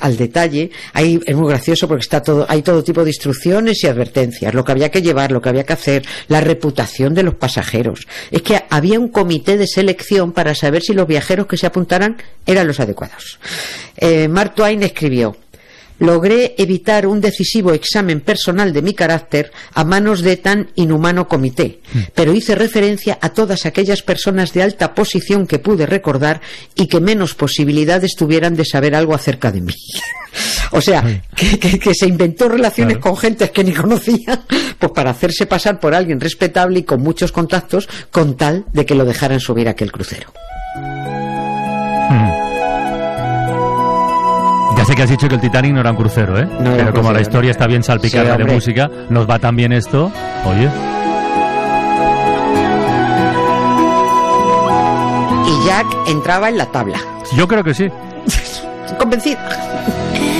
al detalle. Es muy gracioso porque hay todo tipo de instrucciones y advertencias, lo que había que llevar, lo que había que hacer, la reputación de los pasajeros. Es que había un comité de selección para saber si los viajeros que se apuntaran eran los adecuados. Mark Twain escribió: logré evitar un decisivo examen personal de mi carácter a manos de tan inhumano comité, pero hice referencia a todas aquellas personas de alta posición que pude recordar y que menos posibilidades tuvieran de saber algo acerca de mí. O sea, que se inventó relaciones con gentes que ni conocía, pues para hacerse pasar por alguien respetable y con muchos contactos, con tal de que lo dejaran subir a aquel crucero. Ya sé que has dicho que el Titanic no era un crucero, ¿eh? No, pero como la historia está bien salpicada de música, nos va tan bien esto. Oye. Y Jack entraba en la tabla. Yo creo que sí. Convencida.